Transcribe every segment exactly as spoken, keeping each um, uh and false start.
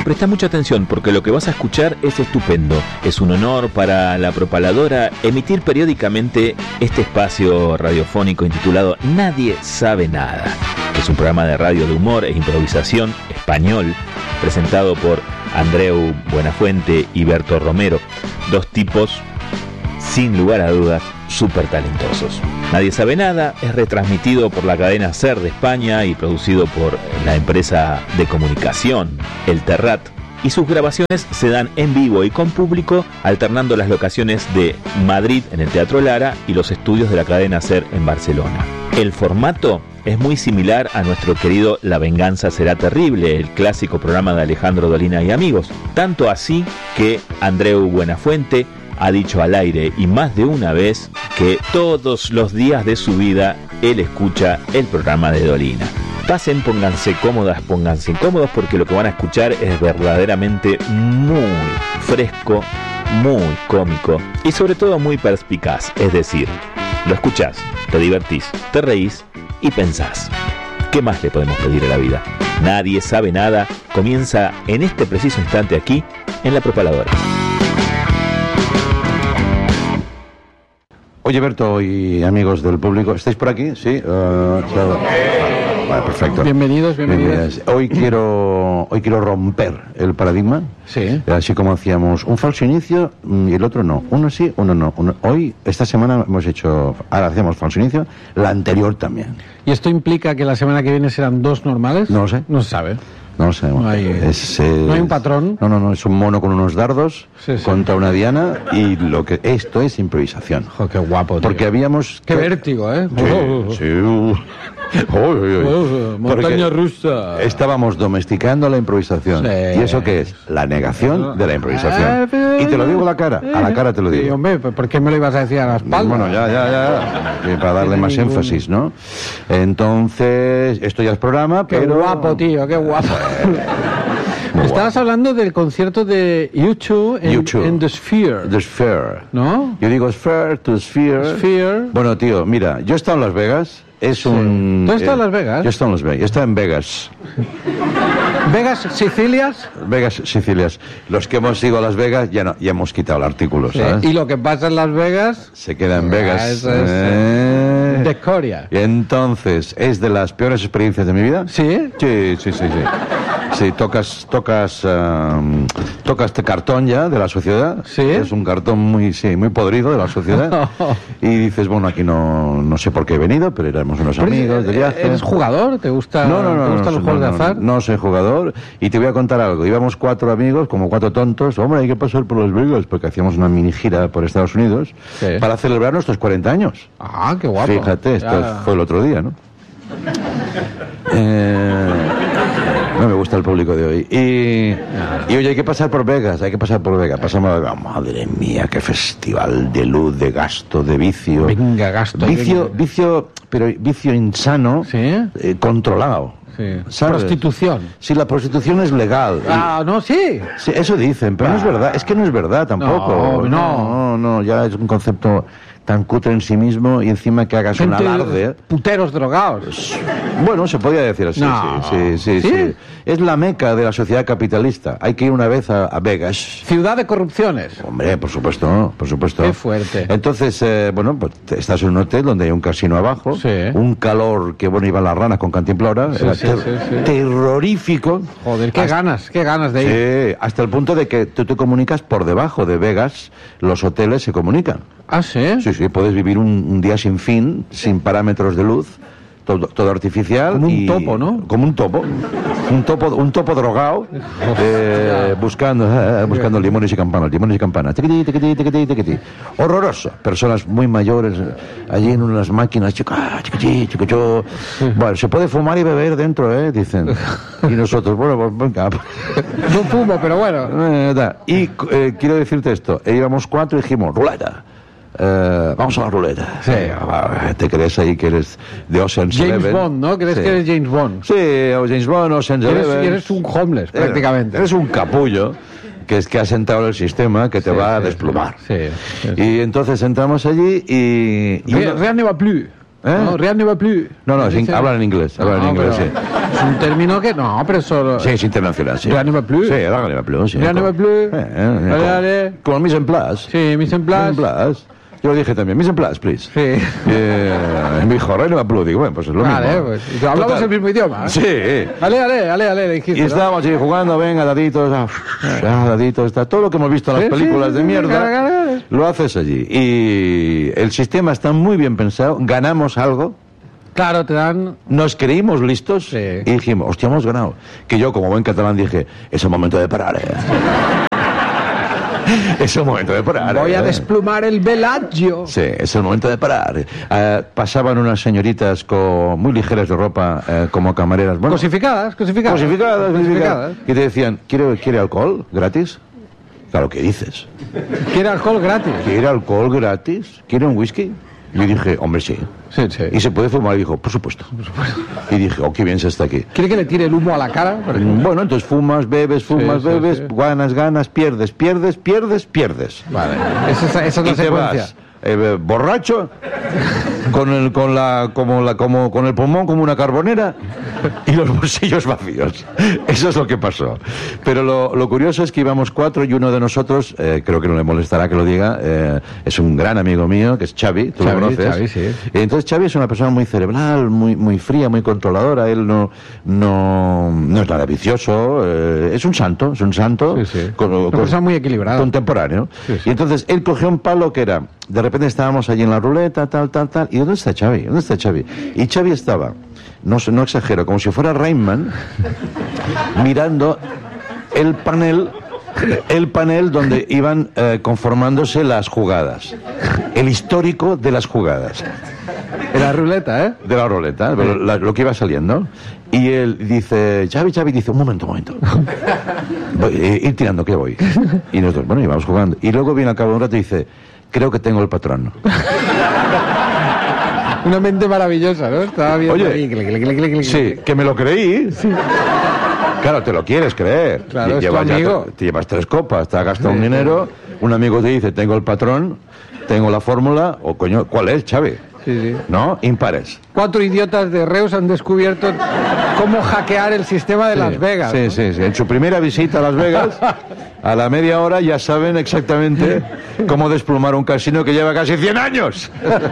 Presta mucha atención porque lo que vas a escuchar es estupendo. Es un honor para la propaladora emitir periódicamente este espacio radiofónico intitulado Nadie sabe nada. Es un programa de radio de humor e improvisación español presentado por Andreu Buenafuente y Berto Romero, dos tipos sin lugar a dudas súper talentosos. Nadie sabe nada es retransmitido por la cadena SER de España y producido por la empresa de comunicación El Terrat, y sus grabaciones se dan en vivo y con público, alternando las locaciones de Madrid en el Teatro Lara y los estudios de la cadena SER en Barcelona. El formato es muy similar a nuestro querido La venganza será terrible, el clásico programa de Alejandro Dolina y amigos, tanto así que Andreu Buenafuente ha dicho al aire y más de una vez que todos los días de su vida él escucha el programa de Dolina. Pasen, pónganse cómodas, pónganse incómodos porque lo que van a escuchar es verdaderamente muy fresco, muy cómico y sobre todo muy perspicaz. Es decir, lo escuchás, te divertís, te reís y pensás. ¿Qué más le podemos pedir a la vida? Nadie sabe nada. Comienza en este preciso instante aquí en La Propaladora. Oye, Berto y amigos del público, ¿estáis por aquí? Sí. Uh, so, vale, perfecto. Bienvenidos, bienvenidos. Bienvenidos. Hoy quiero, hoy quiero romper el paradigma. Sí. Así como hacíamos un falso inicio y el otro no. Uno sí, uno no. Uno, hoy, esta semana hemos hecho, ahora hacemos falso inicio, la anterior también. ¿Y esto implica que la semana que viene serán dos normales? No lo sé. No se sabe. No sé. No hay, es, eh, no hay un patrón. No, no, no. Es un mono con unos dardos sí, sí. contra una diana y lo que esto es improvisación. Jo, qué guapo, tío. Porque habíamos... Qué que... vértigo, ¿eh? Sí, oh. sí. Uh. Uy, uy, uy. Oh, montaña rusa. Estábamos domesticando la improvisación. Sí. ¿Y eso qué es? La negación de la improvisación. Y te lo digo a la cara. A la cara te lo digo. Sí, hombre, ¿por qué me lo ibas a decir a la espalda? Bueno, ya, ya, ya. Para darle más énfasis, ¿no? Entonces, esto ya es programa, qué pero... Qué guapo, tío, qué guapo. Estabas hablando del concierto de U dos en, en The Sphere. The Sphere. ¿No? Yo digo Sphere to Sphere. Sphere. Bueno, tío, mira, yo he estado en Las Vegas. Es sí. un... ¿Tú has estado eh, en Las Vegas? Yo he estado en Las Vegas. Yo he estado en Vegas. ¿Vegas, Sicilias? Vegas, Sicilias. Los que hemos ido a Las Vegas ya, no, ya hemos quitado el artículo, sí. ¿sabes? Y lo que pasa en Las Vegas... Se queda en Vegas. Ah, eso es, eh... de Coria. Y entonces, ¿es de las peores experiencias de mi vida? ¿Sí? Sí, sí, sí, sí. Sí, tocas, tocas, um, tocas este cartón ya de la sociedad. Sí. Es un cartón muy, sí, muy podrido de la sociedad. Y dices, bueno, aquí no, no sé por qué he venido, pero éramos unos pero amigos de viaje. ¿Eres jugador? ¿Te gusta, no, no, no, ¿te gustan no, los juegos no, de azar? No, no soy jugador. Y te voy a contar algo. Íbamos cuatro amigos, como cuatro tontos. Hombre, hay que pasar por Las Vegas, porque hacíamos una mini gira por Estados Unidos sí. para celebrar nuestros cuarenta años. Ah, qué guapo. Fíjate, esto ya. fue el otro día, ¿no? eh... No me gusta el público de hoy. Y, y oye, hay que pasar por Vegas, hay que pasar por Vegas. Pasamos a Vegas. Madre mía, qué festival de luz, de gasto, de vicio. Venga, gasto. Vicio, venga. vicio, pero vicio insano, ¿sí? eh, controlado. Sí. ¿Sabes? Prostitución. Sí, la prostitución es legal. Ah, no, sí. Sí, eso dicen, pero ah. no es verdad. Es que no es verdad tampoco. No, no, no, no, ya es un concepto tan cutre en sí mismo y encima que hagas gente, un alarde. Puteros drogados. Bueno, se podría decir así. No. Sí, sí, sí, ¿Sí? sí. Es la meca de la sociedad capitalista. Hay que ir una vez a, a Vegas. Ciudad de corrupciones. Hombre, por supuesto, por supuesto. Qué fuerte. Entonces, eh, bueno, pues estás en un hotel donde hay un casino abajo, sí. un calor que, bueno, iban las ranas con cantimplora, sí, era sí, ter- sí, sí. terrorífico. Joder, qué hasta, ganas, qué ganas de ir. Sí, hasta el punto de que tú te comunicas por debajo de Vegas, los hoteles se comunican. ¿Ah, sí? Sí, sí, puedes vivir un, un día sin fin, sin parámetros de luz, todo, todo artificial. Como un y, topo, ¿no? Como un topo. Un topo, un topo drogado, eh, buscando, eh, buscando limones y campanas, limones y campanas. Tiquití, tiquití, tiquití, tiquití. Horroroso. Personas muy mayores allí en unas máquinas, chica, chiquichí, chiquichó. Bueno, se puede fumar y beber dentro, ¿eh? Dicen. Y nosotros, bueno, pues venga. No fumo, pero bueno. Eh, y eh, quiero decirte esto, e íbamos cuatro y dijimos, ruleta. Uh, vamos a la ruleta. Sí. Te crees ahí que eres de Ocean's James Eleven. Bond, ¿no? ¿Crees sí. que eres James Bond? Sí, o James Bond, Ocean's eres, Eleven. Eres un homeless, prácticamente. Eres un capullo que es que has entrado en el sistema que te sí, va a sí, desplumar. Sí, sí, sí. Y entonces entramos allí y... y Rien, rien ne va plus. ¿Eh? No, rien ne va plus. No, no, Dicen... sin, hablan en inglés, hablan no, en inglés, pero... sí. Es un término que... No, pero solo... Sí, es internacional, sí. Rien ne va plus. Sí, rien ne va plus, sí. Rien ne va plus. Eh, eh, Allez, allez. Con el mise en place. Sí, mise en place. Mise en place. Yo lo dije también, mise en place, please. Sí. Eh, me dijo, rien ne va plus. Digo, bueno, pues es lo vale, mismo. Pues, hablamos Total. el mismo idioma. ¿eh? Sí. Ale, ale, ale, ale, dijiste, Y ¿no? estábamos allí jugando, venga, daditos, ah, ah, daditos, está todo lo que hemos visto en las Sí, películas sí, de sí, mierda, cara, cara, cara. lo haces allí. Y el sistema está muy bien pensado, ganamos algo, Claro, te dan... nos creímos listos Sí. y dijimos, hostia, hemos ganado. Que yo, como buen catalán, dije, es el momento de parar, eh. Es el momento de parar. Voy a eh. desplumar el Bellagio. Sí, es el momento de parar. Eh, pasaban unas señoritas con, muy ligeras de ropa, eh, como camareras. Bueno, Cosificadas, cosificadas. Cosificadas, Cosificadas. cosificadas. Y te decían, ¿quiere, ¿quiere alcohol gratis? Claro, ¿qué dices? ¿Quiere alcohol gratis? ¿Quiere alcohol gratis? ¿Quiere un whisky? Yo dije, hombre, sí. Sí, sí. ¿Y se puede fumar? Y dijo, por supuesto. Y dije, oh, qué bien se está aquí. ¿Quiere que le tire el humo a la cara? Por ejemplo? Bueno, entonces fumas, bebes, fumas, Sí, sí, bebes, sí. ganas, ganas, pierdes, pierdes, pierdes, pierdes. Vale. Esa, es- esa es la Y te secuencia. vas eh, borracho, con el, con la, como la, como con el pulmón como una carbonera y los bolsillos vacíos. Eso es lo que pasó. Pero lo, lo curioso es que íbamos cuatro y uno de nosotros, eh, creo que no le molestará que lo diga, eh, es un gran amigo mío que es Xavi, tú Xavi, lo conoces. Xavi, sí. Y entonces Xavi es una persona muy cerebral, muy, muy fría, muy controladora. Él no, no, no es nada vicioso, eh, es un santo, es un santo. Sí, sí. con- Una con- persona muy equilibrada. Contemporáneo. Sí, sí. Y entonces él cogió un palo que era, de repente estábamos allí en la ruleta, tal, tal, tal. ¿Y dónde está Xavi? ¿Dónde está Xavi? Y Xavi estaba, no, sé, no exagero, como si fuera Rainman, mirando el panel, el panel donde iban eh, conformándose las jugadas. El histórico de las jugadas. En la ruleta, ¿eh? De la ruleta, lo, la- lo que iba saliendo. Y él dice, Xavi, Xavi, dice, un momento, un momento. Voy, eh, ir tirando, que voy. Y nosotros, bueno, íbamos jugando. Y luego viene al cabo de un rato y dice, creo que tengo el patrón. Una mente maravillosa, ¿no? Estaba viendo Oye, ahí, clic, clic, clic, clic, clic. Sí, que me lo creí. Claro, te lo quieres creer. Claro, es tu Llevas ya amigo. tre- te llevas tres copas, te has gastado Sí, un sí. dinero, un amigo te dice, tengo el patrón, tengo la fórmula, o coño, ¿cuál es, Xavi? Sí, sí. ¿No? Impares. Cuatro idiotas de Reus han descubierto cómo hackear el sistema de Sí, Las Vegas. Sí, ¿no? sí, sí. En su primera visita a Las Vegas, a la media hora ya saben exactamente cómo desplumar un casino que lleva casi cien años.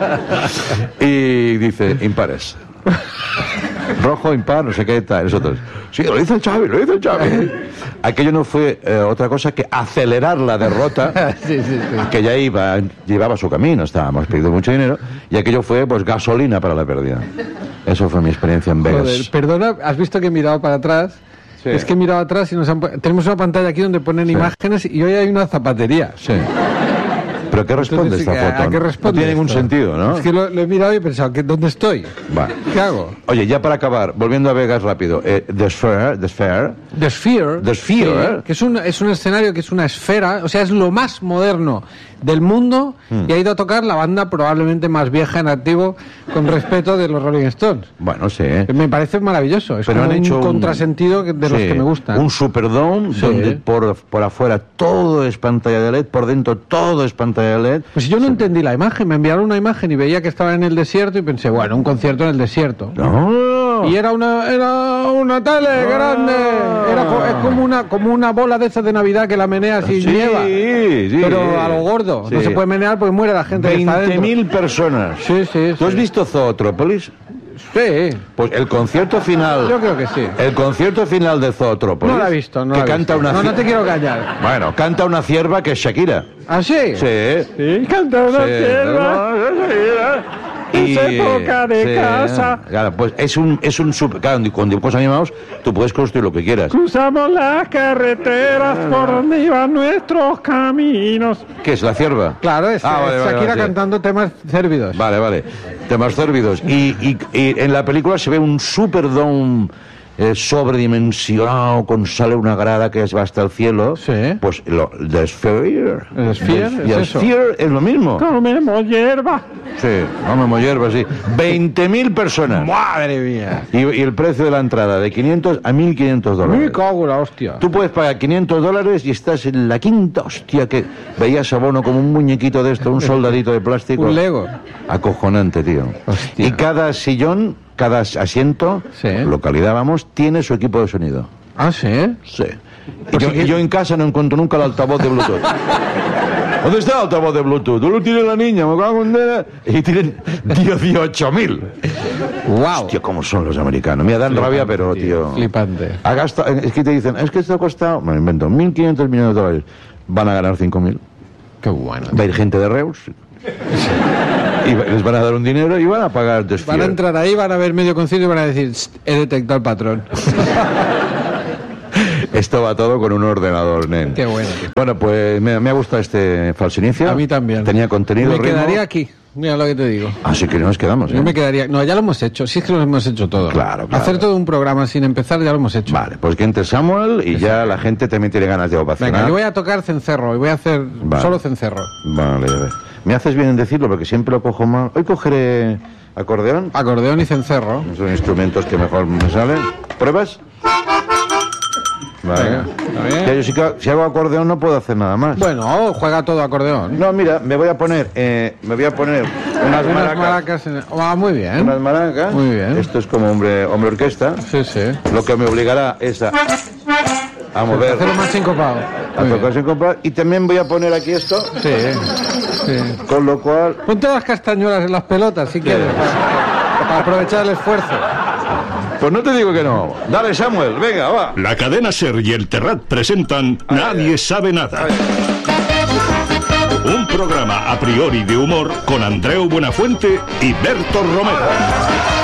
Y dice, impares. Rojo, impar, no sé qué tal. Nosotros, sí, lo dice el Xavi, lo dice el Xavi. Aquello no fue eh, otra cosa que acelerar la derrota, Sí, sí, sí. que ya iba, llevaba su camino, estábamos perdiendo mucho dinero, y aquello fue pues gasolina para la pérdida. Eso fue mi experiencia en Vegas. Joder, perdona, has visto que he mirado para atrás. Sí. Es que he mirado atrás y nos han pu- tenemos una pantalla aquí donde ponen Sí. imágenes y hoy hay una zapatería. Sí. ¿Pero qué responde Entonces, esta ¿a- foto? ¿A qué responde No tiene ningún esto? sentido, ¿no? Es que lo, lo he mirado y he pensado, ¿que, ¿dónde estoy? Va. ¿Qué hago? Oye, ya para acabar, volviendo a Vegas rápido, eh, The Sphere, The Sphere, The Sphere. The Sphere. sí, que es un, es un escenario que es una esfera, o sea, es lo más moderno del mundo Hmm. y ha ido a tocar la banda probablemente más vieja en activo con respeto de los Rolling Stones. bueno, sí. Me parece maravilloso, es Pero como han hecho un un- contrasentido que- de los Sí, que me gustan. Un Superdome Sí. donde por, por afuera todo es pantalla de L E D, por dentro todo es pantalla de L E D. Pues yo no entendí la imagen, me enviaron una imagen y veía que estaba en el desierto y pensé, bueno, un concierto en el desierto. No. Y era una era una tele Ah. grande, era co- es como una como una bola de esas de Navidad que la meneas y Sí, nieva. sí. Pero a lo gordo, no Sí. se puede menear pues muere la gente que está veinte dentro. mil personas. Sí, sí, ¿Tú has sí. visto Zootrópolis? Sí, Pues el concierto final. yo creo que sí. El concierto final de Zootrópolis. No la he visto, no que la he canta visto. una No, no cier- te quiero engañar. Bueno, canta una cierva que es Shakira. ¿Ah, sí? Sí. Sí, canta una Sí. cierva. Y, se toca de sí, casa. Claro, pues es un, es un sub- claro, con dibujos animados tú puedes construir lo que quieras. Cruzamos las carreteras por donde iban nuestros caminos. ¿Qué es la cierva? Claro, es, Ah, vale, es vale, Shakira vale, sí. cantando temas cérvidos. Vale, vale. Temas cérvidos. Y, y, y en la película se ve un Superdome eh, sobredimensionado, con sale una grada que va hasta el cielo, sí. pues lo, the Sphere. ¿El Sphere? Y el Sphere es lo mismo. Comemos hierba. Sí, comemos hierba, sí. veinte mil personas. ¡Madre mía! Y, y el precio de la entrada, de quinientos a mil quinientos dólares. ¡Muy cago la hostia! Tú puedes pagar quinientos dólares y estás en la quinta hostia que veías a Bono como un muñequito de esto, un soldadito de plástico. Un Lego. Acojonante, tío. Hostia. Y cada sillón, cada asiento, sí. localidad, vamos, tiene su equipo de sonido. ¿Ah, sí? Sí. Y yo, y yo en casa no encuentro nunca el altavoz de Bluetooth. ¿Dónde está el altavoz de Bluetooth? ¿Dónde lo tiene la niña? Me cago en nada. Y tienen dieciocho mil. ¡Wow! Hostia, cómo son los americanos. Me dan Flipante, rabia, pero, tío... tío flipante. Ha gastado, es que te dicen, es que esto ha costado, me lo invento, mil quinientos millones de dólares. Van a ganar cinco mil. ¡Qué bueno! Va a ir gente de Reus. Y les van a dar un dinero y van a pagar The Sphere. Van a entrar ahí, van a ver medio concilio y van a decir, he detectado al patrón. Esto va todo con un ordenador, nen. Qué bueno. Bueno, pues me, me ha gustado este falso inicio. A mí también. Tenía contenido, Me ritmo. quedaría aquí, mira lo que te digo. Así que no nos quedamos, ¿eh? Yo me quedaría... No, ya lo hemos hecho, sí es que lo hemos hecho todo. Claro, claro. Hacer todo un programa sin empezar ya lo hemos hecho. Vale, pues que entre Samuel y ya la gente también tiene ganas de ovacionar. Venga, yo voy a tocar cencerro y voy a hacer vale. solo cencerro. Vale, a ver. Me haces bien en decirlo porque siempre lo cojo mal. Hoy cogeré acordeón. Acordeón y cencerro. Son instrumentos que mejor me salen. ¿Pruebas? Vale. Venga, Ya, yo si, si hago acordeón no puedo hacer nada más. Bueno, juega todo acordeón. No, mira, me voy a poner, eh, me voy a poner unas, Unas maracas. maracas en el... Ah, muy bien. Unas maracas. Muy bien. Esto es como hombre, hombre orquesta. Sí, sí. Lo que me obligará es a, a mover. Hacerlo más sincopado. A tocar sin comprar. Y también voy a poner aquí esto. Sí, sí. Con lo cual. Ponte las castañuelas en las pelotas si quieres. Para, para aprovechar el esfuerzo. Pues no te digo que no. Dale, Samuel, venga, va. La cadena SER y el Terrat presentan ay, Nadie ay. sabe nada. Ay. Un programa a priori de humor con Andreu Buenafuente y Berto Romero.